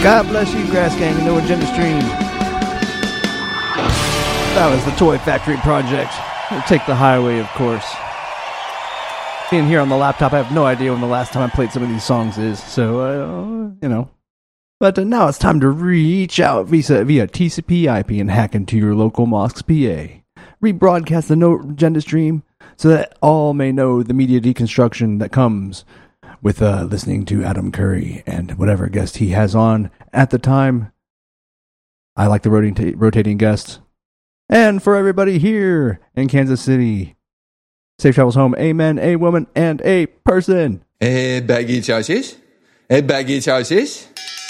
God bless you, Grass Gang, and No Agenda Stream. That was the Toy Factory Project. We'll take the highway, of course. Being here on the laptop, I have no idea when the last time I played some of these songs is, so, you know. But now it's time to reach out via TCP IP and hack into your local mosque's PA. Rebroadcast the No Agenda Stream so that all may know the media deconstruction that comes with listening to Adam Curry and whatever guest he has on at the time. I like the rotating guests. And for everybody here in Kansas City, safe travels home, a man, a woman, and a person. Baggy choices. Baggy choices.